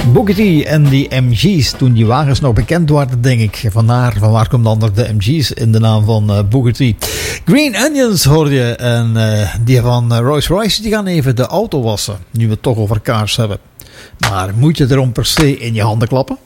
Booker T en die MG's, toen die wagens nog bekend waren, denk ik. Van waar komt dan de MG's in de naam van Booker T? Green Onions hoorde je. En die van Rolls Royce, die gaan even de auto wassen. Nu we het toch over kaars hebben. Maar moet je erom per se in je handen klappen?